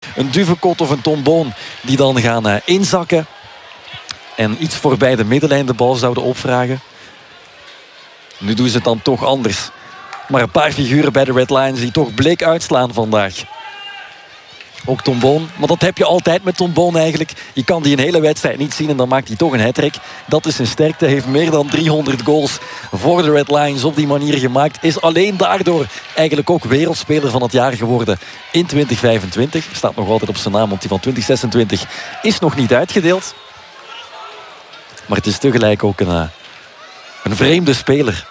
een Duvekot of een Tom Boon die dan gaan inzakken. En iets voorbij de middenlijn de bal zouden opvragen. Nu doen ze het dan toch anders. Maar een paar figuren bij de Red Lions die toch bleek uitslaan vandaag. Ook Tom Boon. Maar dat heb je altijd met Tom Boon eigenlijk. Je kan die een hele wedstrijd niet zien en dan maakt hij toch een hat-trick. Dat is zijn sterkte. Hij heeft meer dan 300 goals voor de Red Lions op die manier gemaakt. Is alleen daardoor eigenlijk ook wereldspeler van het jaar geworden in 2025. Staat nog altijd op zijn naam, want die van 2026 is nog niet uitgedeeld. Maar het is tegelijk ook een vreemde speler.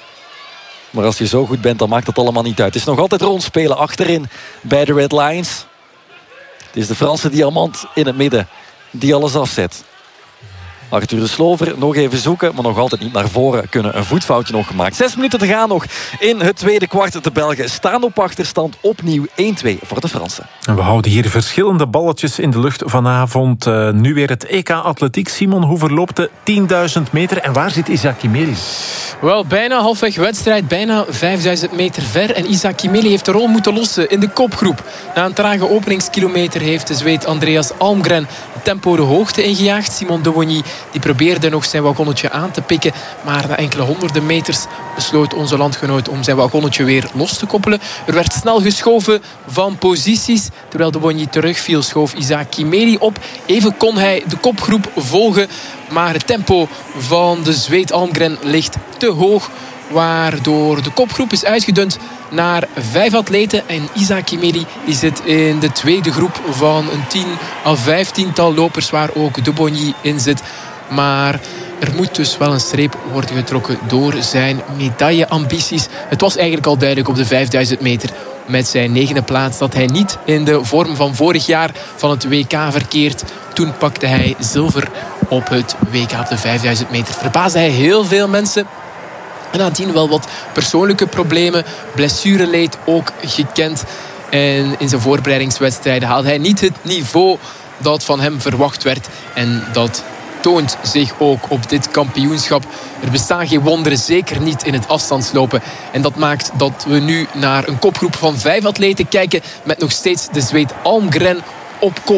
Maar als je zo goed bent, dan maakt het allemaal niet uit. Het is nog altijd rondspelen achterin bij de Red Lions. Het is de Franse diamant in het midden die alles afzet. Arthur de Slover nog even zoeken, maar nog altijd niet naar voren kunnen. Een voetfoutje nog gemaakt. 6 minuten te gaan nog in het tweede kwart. De Belgen staan op achterstand. Opnieuw 1-2 voor de Fransen. En we houden hier verschillende balletjes in de lucht vanavond. Nu weer het EK Atletiek. Simon, hoe verloopt de 10.000 meter? En waar zit Isaac Kimeli? Wel, bijna halfweg wedstrijd. Bijna 5.000 meter ver. En Isaac Kimeli heeft de rol moeten lossen in de kopgroep. Na een trage openingskilometer heeft de Zweed Andreas Almgren het tempo de hoogte ingejaagd. Simon de Wonny die probeerde nog zijn wagonnetje aan te pikken. Maar na enkele honderden meters besloot onze landgenoot om zijn wagonnetje weer los te koppelen. Er werd snel geschoven van posities. Terwijl de Wonny terugviel, schoof Isaac Kimeli op. Even kon hij de kopgroep volgen. Maar het tempo van de Zweed Almgren ligt te hoog. Waardoor de kopgroep is uitgedund naar 5 atleten. En Isaac Kimeli die zit in de tweede groep van een 10 à 15-tal lopers. Waar ook de Wonny in zit. Maar er moet dus wel een streep worden getrokken door zijn medailleambities. Het was eigenlijk al duidelijk op de 5000 meter met zijn 9e plaats dat hij niet in de vorm van vorig jaar van het WK verkeert. Toen pakte hij zilver op het WK op de 5000 meter. Verbaasde hij heel veel mensen. En nadien wel wat persoonlijke problemen. Blessureleed ook gekend. En in zijn voorbereidingswedstrijden haalde hij niet het niveau dat van hem verwacht werd. En dat toont zich ook op dit kampioenschap. Er bestaan geen wonderen, zeker niet in het afstandslopen. En dat maakt dat we nu naar een kopgroep van 5 atleten kijken. Met nog steeds de Zweed Almgren op kop.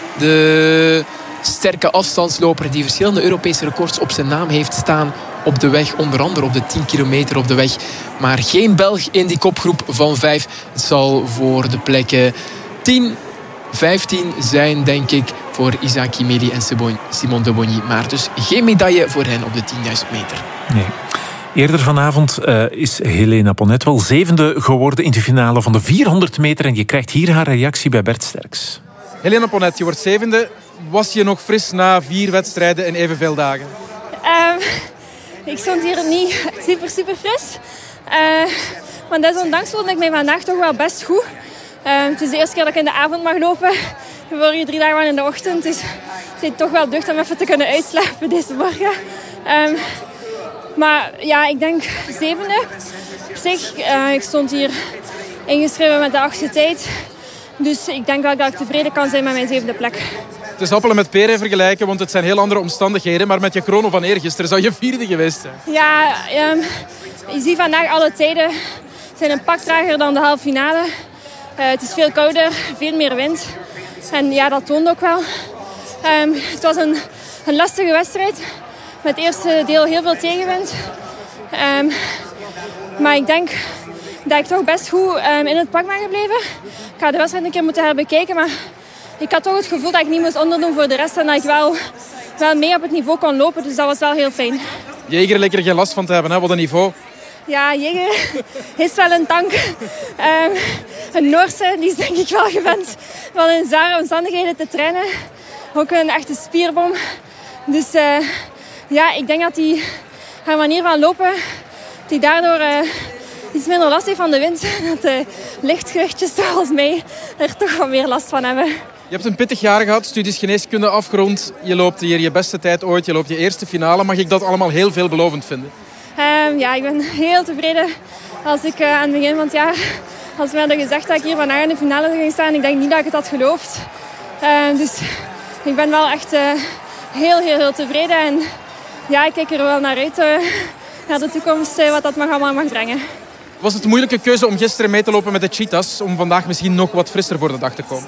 De sterke afstandsloper die verschillende Europese records op zijn naam heeft staan op de weg. Onder andere op de 10 kilometer op de weg. Maar geen Belg in die kopgroep van 5. Het zal voor de plekken 10, 15 zijn, denk ik, voor Isaac Kimeli en Simon de Wonny. Maar dus geen medaille voor hen op de 10.000 meter. Nee. Eerder vanavond is Helena Ponnet wel 7e geworden in de finale van de 400 meter. En je krijgt hier haar reactie bij Bert Sterks. Helena Ponnet, je wordt 7e. Was je nog fris na 4 wedstrijden en evenveel dagen? Ik stond hier niet super fris. Maar desondanks voelde ik mij vandaag toch wel best goed. Het is de eerste keer dat ik in de avond mag lopen. De vorige 3 dagen waren in de ochtend. Dus het is toch wel deugd om even te kunnen uitslapen deze morgen. Maar ja, ik denk 7e. Op zich, ik stond hier ingeschreven met de 8e tijd. Dus ik denk wel dat ik tevreden kan zijn met mijn 7e plek. Het is appelen met peren vergelijken, want het zijn heel andere omstandigheden. Maar met je chrono van eergisteren zou je 4e geweest zijn. Ja, je ziet vandaag alle tijden zijn een pak trager dan de halve finale. Het is veel kouder, veel meer wind. En ja, dat toont ook wel. Het was een lastige wedstrijd. Met het eerste deel heel veel tegenwind. Maar ik denk dat ik toch best goed in het pak ben gebleven. Ik ga de wedstrijd een keer moeten herbekijken. Maar ik had toch het gevoel dat ik niet moest onderdoen voor de rest. En dat ik wel mee op het niveau kon lopen. Dus dat was wel heel fijn. Jeger leek er geen last van te hebben, hè? Wat een niveau. Ja, Jeger is wel een tank. Een Noorse, die is denk ik wel gewend van in zware omstandigheden te trainen. Ook een echte spierbom. Dus ja, ik denk dat haar manier van lopen, die daardoor iets minder last heeft van de wind. Dat de lichtgewichtjes zoals mij er toch wat meer last van hebben. Je hebt een pittig jaar gehad, studies geneeskunde afgerond. Je loopt hier je beste tijd ooit, je loopt je eerste finale. Mag ik dat allemaal heel veelbelovend vinden? Ja, ik ben heel tevreden. Als ik aan het begin van het jaar, als me hadden gezegd dat ik hier vandaag in de finale zou gaan staan, ik denk niet dat ik het had geloofd. Dus ik ben wel echt heel tevreden. En ja, ik kijk er wel naar uit, naar de toekomst, wat dat allemaal mag brengen. Was het een moeilijke keuze om gisteren mee te lopen met de Cheetahs, om vandaag misschien nog wat frisser voor de dag te komen?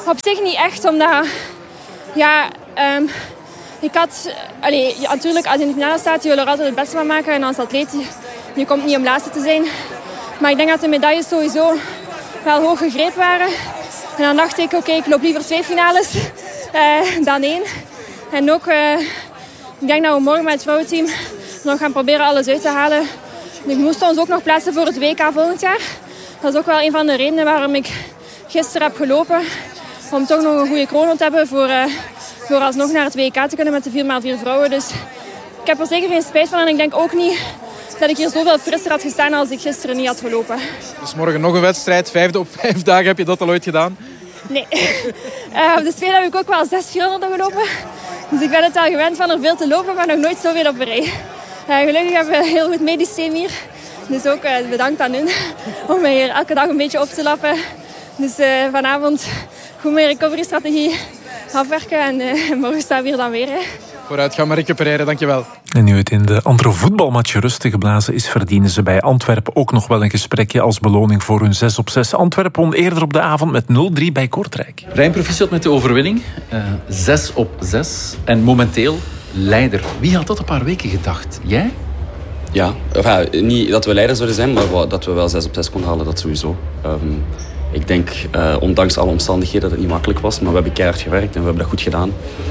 Op zich niet echt, omdat... Ja, ik had... natuurlijk, als je in de finale staat, je wil er altijd het beste van maken. En als atleet, je komt niet om laatste te zijn. Maar ik denk dat de medailles sowieso wel hoog gegrepen waren. En dan dacht ik, oké, ik loop liever 2 finales dan 1. En ook, ik denk dat we morgen met het vrouwenteam nog gaan proberen alles uit te halen. Ik moest ons ook nog plaatsen voor het WK volgend jaar. Dat is ook wel een van de redenen waarom ik gisteren heb gelopen. Om toch nog een goede kroon te hebben voor alsnog naar het WK te kunnen met de 4x4 vrouwen. Dus ik heb er zeker geen spijt van. En ik denk ook niet dat ik hier zoveel frisser had gestaan als ik gisteren niet had gelopen. Dus morgen nog een wedstrijd. 5e op 5 dagen. Heb je dat al ooit gedaan? Nee. Op de Spelen heb ik ook wel 6 400 gelopen. Dus ik ben het al gewend van er veel te lopen, maar nog nooit zoveel op een rij. Gelukkig hebben we een heel goed medisch team hier. Dus ook bedankt aan hun om mij hier elke dag een beetje op te lappen. Dus vanavond goed mijn recovery-strategie afwerken. En morgen staan we hier dan weer. Vooruit, gaan maar recupereren. Dankjewel. En nu het in de andere voetbalmatch rustig geblazen is, verdienen ze bij Antwerpen ook nog wel een gesprekje als beloning voor hun 6-op-6. Antwerpen won eerder op de avond met 0-3 bij Kortrijk. Rijn, proficiat met de overwinning. 6-op-6 en momenteel leider. Wie had dat een paar weken gedacht? Jij? Ja, niet dat we leider zouden zijn, maar dat we wel 6-op-6 konden halen, dat sowieso. Ik denk, ondanks alle omstandigheden, dat het niet makkelijk was. Maar we hebben keihard gewerkt en we hebben dat goed gedaan.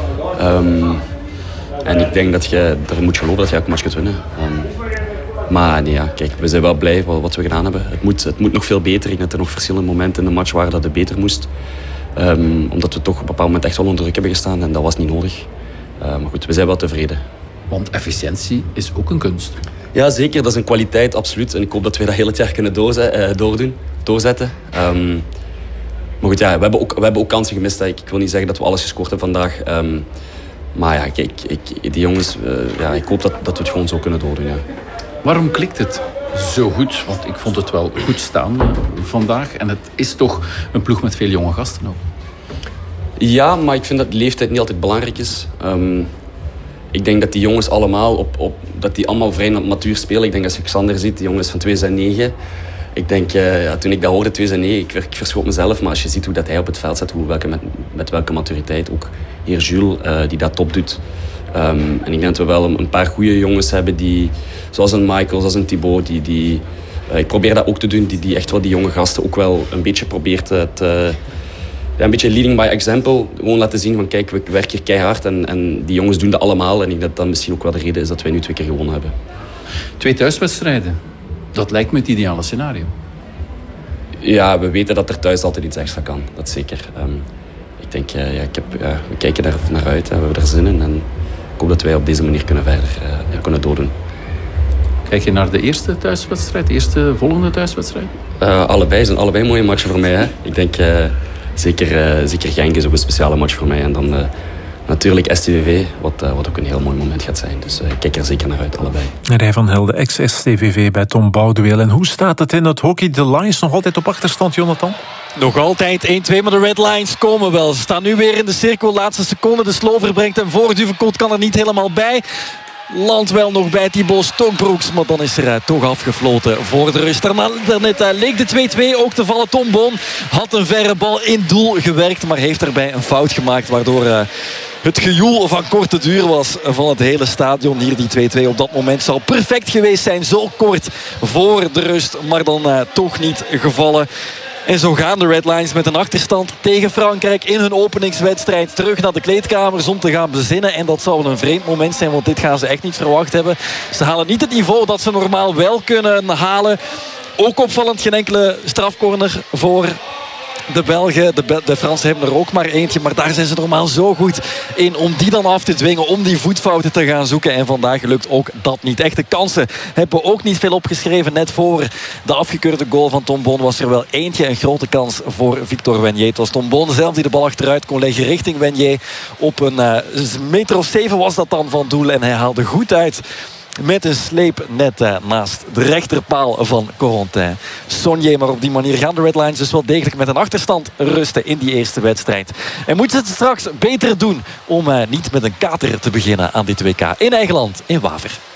En ik denk dat je er moet geloven dat je elke match kunt winnen. Maar nee, ja, kijk, we zijn wel blij wat we gedaan hebben. Het moet nog veel beter. Ik denk dat er nog verschillende momenten in de match waren dat het beter moest. Omdat we toch op een bepaald moment echt wel onder druk hebben gestaan. En dat was niet nodig. Maar goed, we zijn wel tevreden. Want efficiëntie is ook een kunst. Ja, zeker. Dat is een kwaliteit, absoluut. En ik hoop dat we dat heel het jaar kunnen doorzetten. Maar goed, ja, we hebben ook kansen gemist. Hè. Ik wil niet zeggen dat we alles gescoord hebben vandaag. Maar ja, kijk, die jongens, ik hoop dat we het gewoon zo kunnen doordoen. Ja. Waarom klikt het zo goed? Want ik vond het wel goed staan vandaag. En het is toch een ploeg met veel jonge gasten ook. Ja, maar ik vind dat leeftijd niet altijd belangrijk is. Ik denk dat die jongens allemaal dat die allemaal vrij matuur spelen. Ik denk als je Xander ziet, die jongens van 2009. Ik denk, toen ik dat hoorde, 2009, ik verschoot mezelf. Maar als je ziet hoe dat hij op het veld zit, met welke maturiteit. Ook hier Jules, die dat top doet. En ik denk dat we wel een paar goede jongens hebben, zoals een Michael, zoals een Thibaut. Ik probeer dat ook te doen, die echt wel die jonge gasten ook wel een beetje probeert een beetje leading by example. Gewoon laten zien van kijk, we werken hier keihard en die jongens doen dat allemaal. En ik denk dat dat misschien ook wel de reden is dat wij nu 2 keer gewonnen hebben. 2 thuiswedstrijden. Dat lijkt me het ideale scenario. Ja, we weten dat er thuis altijd iets extra kan. Dat zeker. Ik denk, we kijken daar naar uit. We hebben er zin in. En ik hoop dat wij op deze manier kunnen verder kunnen doordoen. Kijk je naar de eerste thuiswedstrijd? De eerste volgende thuiswedstrijd? Allebei zijn allebei mooie matchen voor mij. Hè. Ik denk, zeker Genk is ook een speciale match voor mij. En dan natuurlijk STVV, wat ook een heel mooi moment gaat zijn. Dus ik kijk er zeker naar uit, allebei. Rij van Helden, ex-STVV bij Tom Boudeweel. En hoe staat het in het hockey? De Lions nog altijd op achterstand, Jonathan? Nog altijd 1-2, maar de Red Lions komen wel. Ze staan nu weer in de cirkel. Laatste seconde. De Slover brengt hem voor. Duvenkot kan er niet helemaal bij. Landt wel nog bij Thibaut Stokbroeks, maar dan is er toch afgefloten voor de rust. Daarnet leek de 2-2 ook te vallen. Tom Boon had een verre bal in doel gewerkt, maar heeft daarbij een fout gemaakt, waardoor het gejoel van korte duur was van het hele stadion. Hier die 2-2 op dat moment zou perfect geweest zijn. Zo kort voor de rust, maar dan toch niet gevallen. En zo gaan de Red Lions met een achterstand tegen Frankrijk in hun openingswedstrijd terug naar de kleedkamers om te gaan bezinnen. En dat zou een vreemd moment zijn, want dit gaan ze echt niet verwacht hebben. Ze halen niet het niveau dat ze normaal wel kunnen halen. Ook opvallend, geen enkele strafcorner voor de Belgen. De Fransen hebben er ook maar eentje. Maar daar zijn ze normaal zo goed in om die dan af te dwingen. Om die voetfouten te gaan zoeken. En vandaag lukt ook dat niet. Echte kansen hebben we ook niet veel opgeschreven. Net voor de afgekeurde goal van Tom Boon was er wel eentje een grote kans voor Victor Wenier. Het was Tom Boon zelf die de bal achteruit kon leggen richting Wenier. Op een meter of 7 was dat dan van doel. En hij haalde goed uit. Met een sleep net naast de rechterpaal van Corentin Saunier. Maar op die manier gaan de Red Lions dus wel degelijk met een achterstand rusten in die eerste wedstrijd. En moeten ze het straks beter doen om niet met een kater te beginnen aan dit WK in eigen land in Waver.